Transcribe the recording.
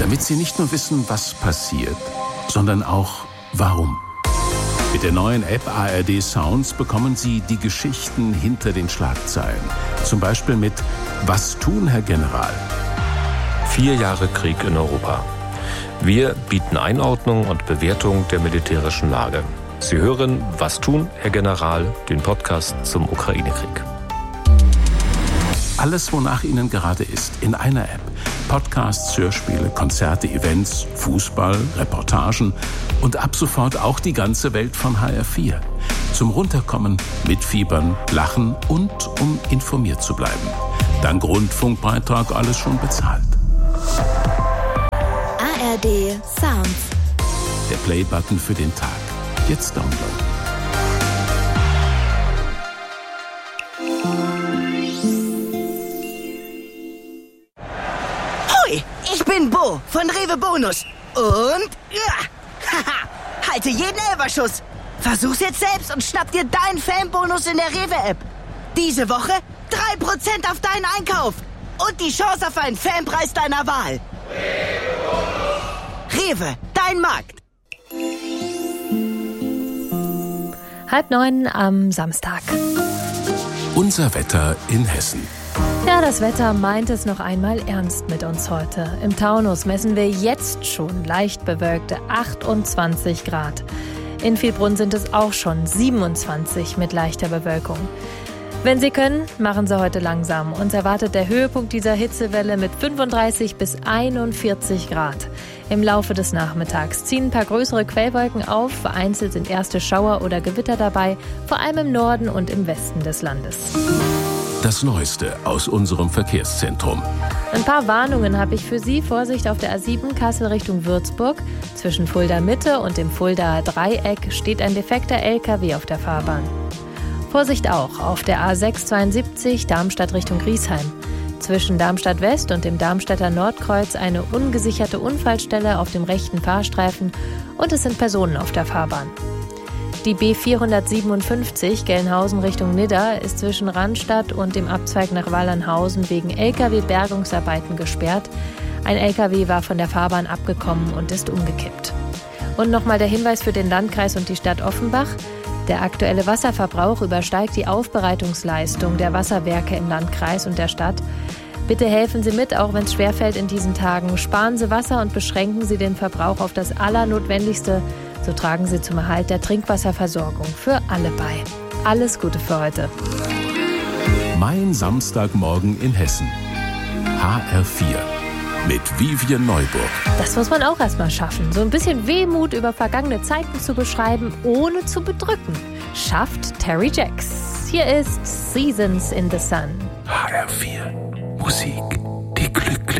damit Sie nicht nur wissen, was passiert, sondern auch warum. Mit der neuen App ARD Sounds bekommen Sie die Geschichten hinter den Schlagzeilen. Zum Beispiel mit Was tun, Herr General? 4 Jahre Krieg in Europa. Wir bieten Einordnung und Bewertung der militärischen Lage. Sie hören Was tun, Herr General, den Podcast zum Ukraine-Krieg. Alles, wonach Ihnen gerade ist, in einer App. Podcasts, Hörspiele, Konzerte, Events, Fußball, Reportagen und ab sofort auch die ganze Welt von HR4. Zum Runterkommen, mitfiebern, lachen und um informiert zu bleiben. Dank Rundfunkbeitrag alles schon bezahlt. ARD Sounds. Der Play-Button für den Tag. Jetzt downloaden. Ich bin Bo von Rewe Bonus und halte jeden Elferschuss. Versuch's jetzt selbst und schnapp dir deinen Fanbonus in der Rewe-App. Diese Woche 3% auf deinen Einkauf und die Chance auf einen Fanpreis deiner Wahl. Rewe, dein Markt. 8:30 am Samstag. Unser Wetter in Hessen. Ja, das Wetter meint es noch einmal ernst mit uns heute. Im Taunus messen wir jetzt schon leicht bewölkte 28 Grad. In Vielbrunn sind es auch schon 27 mit leichter Bewölkung. Wenn Sie können, machen Sie heute langsam. Uns erwartet der Höhepunkt dieser Hitzewelle mit 35 bis 41 Grad. Im Laufe des Nachmittags ziehen ein paar größere Quellwolken auf. Vereinzelt sind erste Schauer oder Gewitter dabei, vor allem im Norden und im Westen des Landes. Das Neueste aus unserem Verkehrszentrum. Ein paar Warnungen habe ich für Sie. Vorsicht auf der A7 Kassel Richtung Würzburg. Zwischen Fulda Mitte und dem Fuldaer Dreieck steht ein defekter LKW auf der Fahrbahn. Vorsicht auch auf der A672 Darmstadt Richtung Griesheim. Zwischen Darmstadt West und dem Darmstädter Nordkreuz eine ungesicherte Unfallstelle auf dem rechten Fahrstreifen und es sind Personen auf der Fahrbahn. Die B457 Gelnhausen Richtung Nidda ist zwischen Randstadt und dem Abzweig nach Wallernhausen wegen LKW-Bergungsarbeiten gesperrt. Ein LKW war von der Fahrbahn abgekommen und ist umgekippt. Und nochmal der Hinweis für den Landkreis und die Stadt Offenbach. Der aktuelle Wasserverbrauch übersteigt die Aufbereitungsleistung der Wasserwerke im Landkreis und der Stadt. Bitte helfen Sie mit, auch wenn es schwerfällt in diesen Tagen. Sparen Sie Wasser und beschränken Sie den Verbrauch auf das Allernotwendigste. So tragen Sie zum Erhalt der Trinkwasserversorgung für alle bei. Alles Gute für heute. Mein Samstagmorgen in Hessen. HR4 mit Vivian Neuburg. Das muss man auch erstmal schaffen. So ein bisschen Wehmut über vergangene Zeiten zu beschreiben, ohne zu bedrücken. Schafft Terry Jacks. Hier ist Seasons in the Sun. HR4 Musik, die glücklich